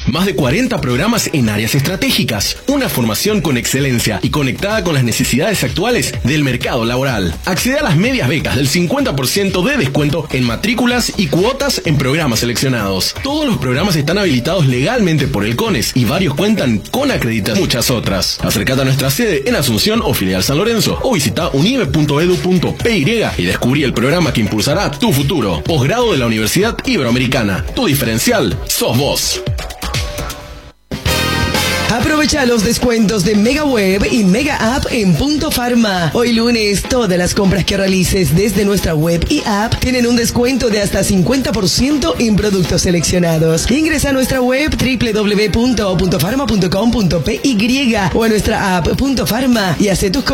Más de 40 programas en áreas estratégicas, una formación con excelencia y conectada con las necesidades actuales del mercado laboral. Accede a las medias becas del 50% de descuento en matrículas y cuotas en programas seleccionados. Todos los programas están habilitados legalmente por el CONES y varios cuentan con acreditación. Muchas otras. Acercate a nuestra sede en Asunción o filial San Lorenzo o visita unive.edu.py y descubrí el programa que impulsará tu futuro. Posgrado de la Universidad Iberoamericana. Tu diferencial sos vos. Aprovecha los descuentos de Mega Web y Mega App en Punto Pharma. Hoy lunes, todas las compras que realices desde nuestra web y app tienen un descuento de hasta 50% en productos seleccionados. Ingresa a nuestra web www.puntofarma.com.py o a nuestra app Punto Pharma y hace tus compras